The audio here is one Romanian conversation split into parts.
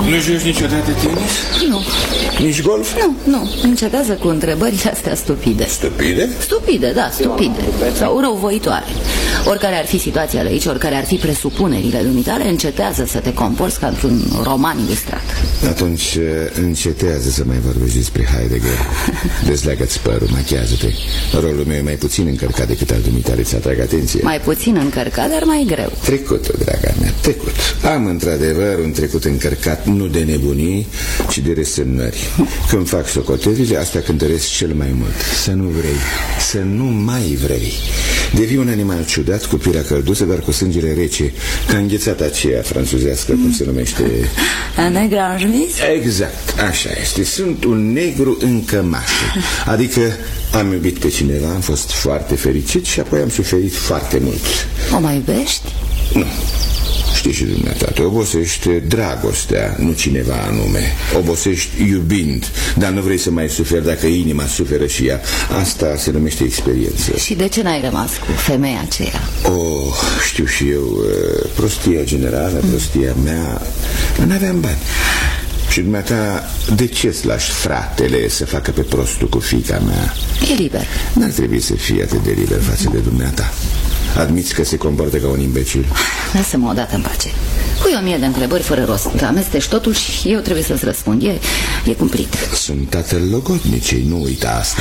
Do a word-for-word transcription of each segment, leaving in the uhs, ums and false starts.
Nu joci niciodată tenis? Nu. Nici golf? Nu, nu. Încetează cu întrebările astea stupide. Stupide? Stupide, da, stupide. Sau răuvoitoare. Oricare ar fi situația de aici, oricare ar fi presupunerile dumitale, încetează să te comporți ca într-un roman ilustrat. Atunci încetează să mai vorbești despre Heidegger. Dezleagă-ți părul, machează-te. Rolul meu e mai puțin încărcat decât al dumitale, ți atrag atenție. Mai puțin încărcat, dar mai greu. Trecutul, draga mea, trecut. Am într-adevăr un trecut încărcat, nu de nebunii, ci de resemnări. Când fac socotelile, asta cântăresc cel mai mult. Să nu vrei, să nu mai vrei. Devii un animal ciudat, cu pielea călduță, dar cu sângele rece, ca înghețata aceea franțuzească, cum se numește. Un negru înjmis? Exact, așa este. Sunt un negru în cămașă. Adică am iubit pe cineva, am fost foarte fericit și apoi am suferit foarte mult. O mai iubești? Nu. Știi și dumneata, te obosești dragostea, nu cineva anume. Obosești iubind, dar nu vrei să mai suferi dacă inima suferă și ea. Asta se numește experiență. Și de ce n-ai rămas cu femeia aceea? Oh, știu și eu, prostia generală, prostia mea. N-aveam bani. Și dumneata, de ce-ți lași fratele să facă pe prostul cu fiica mea? E liber. N-ar trebui să fie atât de liber față de dumneata. Admiți că se comportă ca un imbecil? Lasă-mă odată în pace. Pui o mie de întrebări fără rost. Amesteci totul și eu trebuie să-ți răspund. E, e cumplit. Sunt tatăl logodnicei, nu uita asta.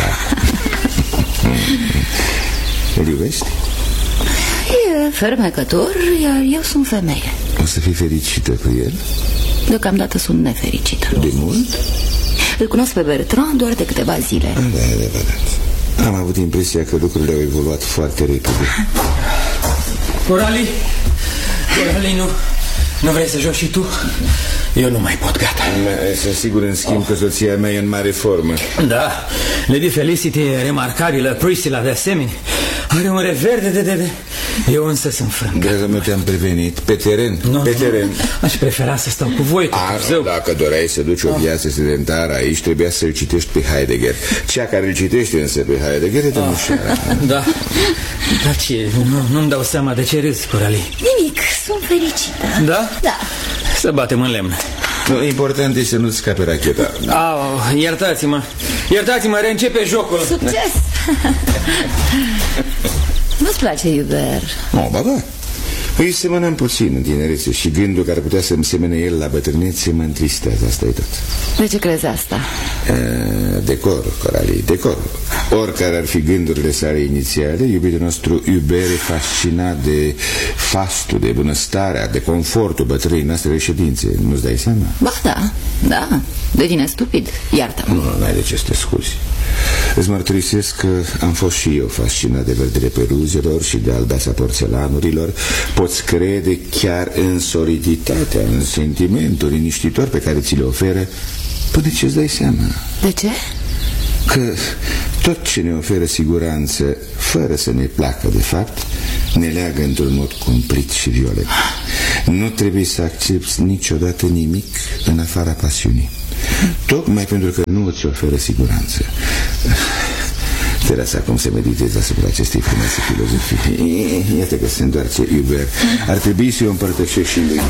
Îl iubești? E fermecător, iar eu sunt femeie. O să fii fericită cu el? Deocamdată sunt nefericită. De mult? Îl cunosc pe Bertrand doar de câteva zile. Da, adevărat. Am avut impresia că lucrurile au evoluat foarte repede. Coralie, Coralie, nu, nu vrei să joci și tu? Eu nu mai pot, gata. Sunt sigur, în schimb, că soția mea e în mare formă. Da, Lady Felicity e remarcabilă, Priscilla de asemenea. Are un rever de, de, de, de. Eu însă sunt frâncă. Dragă meu, te-am prevenit. Pe teren, no, pe teren. Aș prefera să stau cu voi. A, dacă doreai să duci o viață sedentară aici, trebuia să-l citești pe Heidegger. Cea care îl citește însă pe Heidegger e domnișoara. Da, dar ce? Nu, nu-mi dau seama de ce râzi, Coralie. Nimic, sunt fericită. Da? Da. Să batem în lemn. No, important e să nu-ți scape racheta. Au, iertați-mă. Iertați-mă, reîncepe jocul. Succes! Nu-ți place, Hubert? Nu, ba da. Îi semănăm puțin în tinerețe și gândul că ar putea să-mi semene el la bătrânețe mă întristează, asta e tot. De ce crezi asta? Decor, Coralie, decor. Oricare ar fi gândurile sale inițiale, iubitul nostru Hubert e fascinat de fastul, de bunăstarea, de confortul bătrânii noastre reședințe. Nu-ți dai seama? Ba da, da, devine stupid, iartă-mă. Nu, nu ai de ce să te scuzi. Îți mărturisesc că am fost și eu fascinat de verdele peruzelor și de albeața porțelanurilor. Poți crede chiar în soliditatea, în sentimentul liniștitor pe care ți le oferă, până ce-ți dai seama. De ce? Că tot ce ne oferă siguranță, fără să ne placă de fapt, ne leagă într-un mod cumplit și violent. Nu trebuie să accepti niciodată nimic în afara pasiunii, tocmai pentru că nu îți oferă siguranță. Te las acum să meditezi asupra acestei frumoase filozofii. Iată că se întoarce Hubert. Ar trebui să o împărtășești și lui.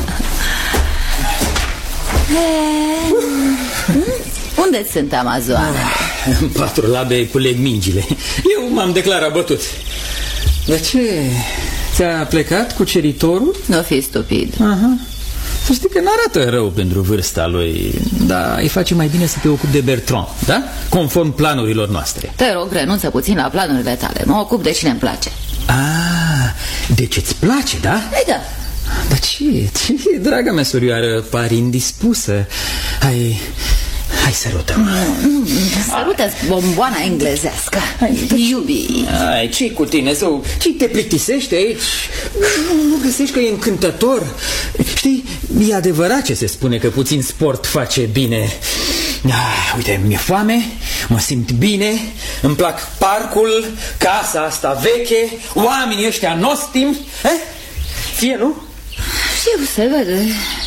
Unde sunt amazoane? În patru labe cu legmingile. Eu m-am declarat bătut. De ce? Ți-a plecat cuceritorul? Nu fi stupid. Aha. Să știi că n-arată rău pentru vârsta lui, dar îi face mai bine să te ocupi de Bertrand, da? Conform planurilor noastre. Te rog, renunță puțin la planurile tale. Mă ocup de cine îmi place. Ah, deci îți place, da? Ei, da. Dar ce? Ce, draga mea surioară, pari indispusă. Hai... Hai, sărută-mă. Sărută-ți bomboana englezească. Iubi. Ai, ce-i cu tine, zău? Ce te plictisește aici? Nu, nu găsești că e încântător? Știi, e adevărat ce se spune, că puțin sport face bine. Ah, uite, mi-e foame, mă simt bine, îmi plac parcul, casa asta veche, oamenii ăștia nostimi. Eh? Fie, nu? Știu, se vede.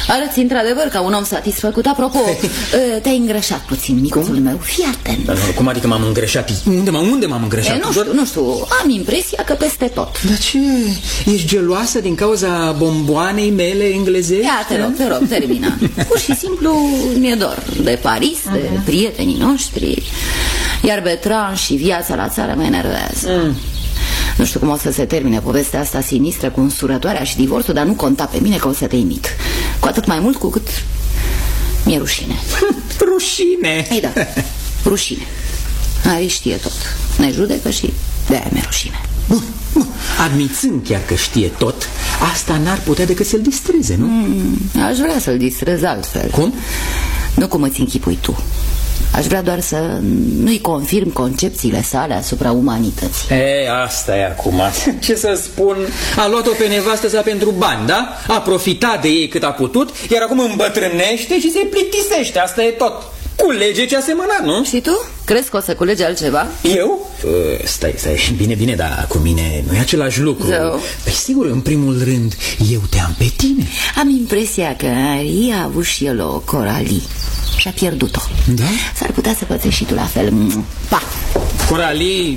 Arăți într-adevăr ca un om satisfăcut. Apropo, te-ai îngrășat puțin, micuțul meu. Fii atent. Dar, cum adică m-am îngrășat? Unde m-am, unde m-am îngrășat? E, nu știu, nu știu, am impresia că peste tot. Dar ce? Ești geloasă din cauza bomboanei mele englezești? Ia, te rog, te rog, termina. Pur și simplu mi-e dor de Paris, de uh-huh. prietenii noștri. Iar Bertrand și viața la țară mă enervează. mm. Nu știu cum o să se termine povestea asta sinistră cu însurătoarea și divorțul, dar nu conta pe mine că o să te imit. Cu atât mai mult cu cât mi-e rușine. Rușine? Ei da, rușine. Ari știe tot, ne judecă și de-aia mi-e rușine. Bun, bun. Admițând chiar că știe tot, asta n-ar putea decât să-l distreze, nu? mm, Aș vrea să-l distrez altfel. Cum? Nu cum îți închipui tu. Aș vrea doar să nu-i confirm concepțiile sale asupra umanității. E, asta e acum. Ce să spun? A luat-o pe nevastă sa pentru bani, da? A profitat de ei cât a putut, iar acum îmbătrânește și se plictisește. Asta e tot. Culege ce a semănat, nu? Și tu? Crezi că o să culegi altceva? Eu? Uh, stai, stai, bine, bine, dar cu mine nu e același lucru. Zău. Păi sigur, în primul rând, eu te am pe tine. Am impresia că Ari a avut și el o Coralie și a pierdut-o. Da? S-ar putea să pățești și tu la fel. Pa! Coralie!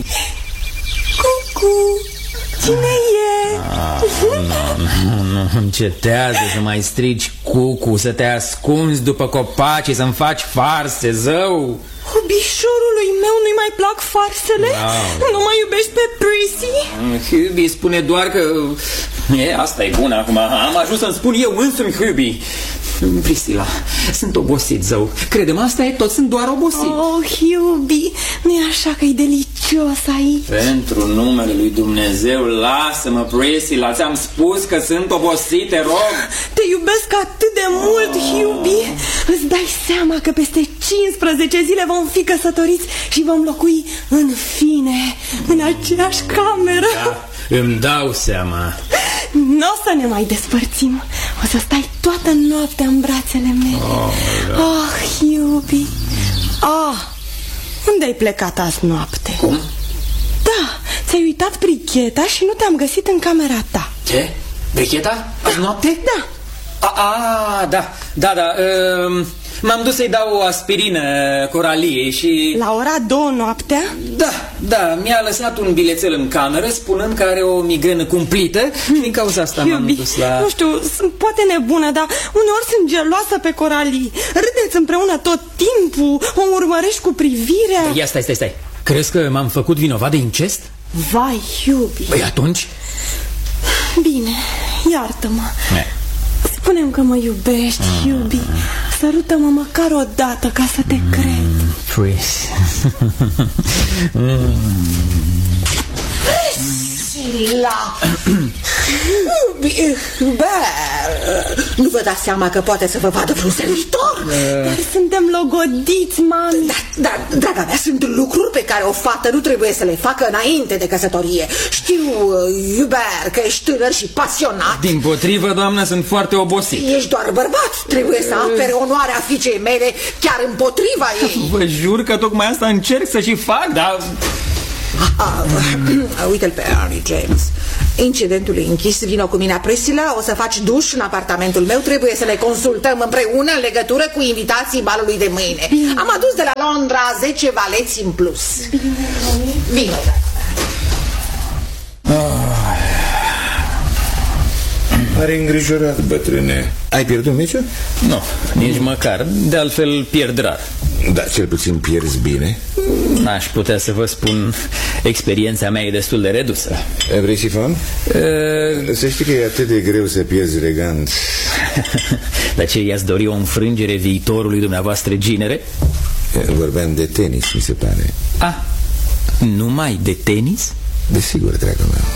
Cucu! Cine e? Ah, nu, nu, nu, încetează să mai strigi Cucu, să te ascunzi după copaci, să-mi faci farse, zău. Obișorului meu nu-i mai plac farsele? Wow. Nu mai iubești pe Prissy? Hubie spune doar că... E, asta e bună acum. Am ajuns să-mi spun eu însumi Hubie. Priscila, sunt obosit, zău. Crede-mă, asta e tot, sunt doar obosit. Oh, Hubie, nu-i așa că e delicios aici? Pentru numele lui Dumnezeu, lasă-mă, Priscila. Ți-am spus că sunt obosit, te rog. Te iubesc atât de mult, Hubie. Îți dai seama că peste cincisprezece zile vom fi căsătoriți și vom locui în fine în aceeași cameră. Da, îmi dau seama. Nu o să ne mai despărțim. O să stai toată noaptea în brațele mele. Oh, da. Oh, Hubie. Oh, unde ai plecat azi noapte? Cum? Da, ți-ai uitat bricheta și nu te-am găsit în camera ta. Ce? Bricheta? Azi noapte? Da. A, a, da, da, da. Uh, M-am dus să-i dau o aspirină Coraliei și... La ora două noaptea? Da, da, mi-a lăsat un bilețel în cameră spunând că are o migrenă cumplită și din cauza asta m-am dus la... Nu știu, sunt poate nebună, dar uneori sunt geloasă pe Coralie. Râdeți împreună tot timpul, o urmărești cu privirea. Ia stai, stai, stai. Crezi că m-am făcut vinovat de incest? Vai, Hubie. Păi atunci? Bine, iartă-mă. Spune-mi că mă iubești, mm. Hubie. Sărută-mă măcar o dată ca să te mm. cred. Pris. Priscila. Nu vă dați seama că poate să vă vadă vreun servitor? Dar suntem logodiți, mami. Dar, dar, draga mea, sunt lucruri pe care o fată nu trebuie să le facă înainte de căsătorie. Știu, Hubert, că ești tânăr și pasionat. Dimpotrivă, doamnă, sunt foarte obosit. Ești doar bărbat. Trebuie să apere onoarea fiicei mele chiar împotriva ei. Vă jur că tocmai asta încerc să și fac, dar... Ah, uite-l pe Henry James. Incidentul e închis, vină cu mine, Priscila. O să faci duș în apartamentul meu. Trebuie să ne consultăm împreună în legătură cu invitații balului de mâine. Bine. Am adus de la Londra zece valeți în plus. Bine, Bine. Pare îngrijorat, bătrâne. Ai pierdut meciul? Nu, nici măcar. De altfel pierd rar. Da, cel puțin pierzi bine. N-aș putea să vă spun. Experiența mea e destul de redusă. Vrei sifon? Uh... Să știi că e atât de greu să pierzi elegant. Dar ce, i-ați dori o înfrângere viitorului dumneavoastră ginere? Vorbeam de tenis, mi se pare. Ah, numai de tenis? Desigur, dragă mea.